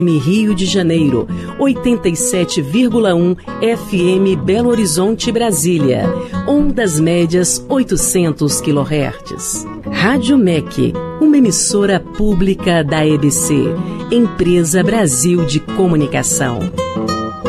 Rio de Janeiro, 87,1 FM Belo Horizonte, Brasília, ondas médias 800 kHz. Rádio MEC, uma emissora pública da EBC, Empresa Brasil de Comunicação.